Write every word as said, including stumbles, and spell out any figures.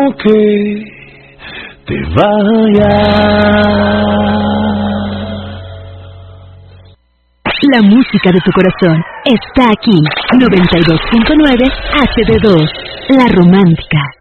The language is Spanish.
que te vayas. La música de tu corazón está aquí. noventa y dos punto nueve H D dos, La Romántica.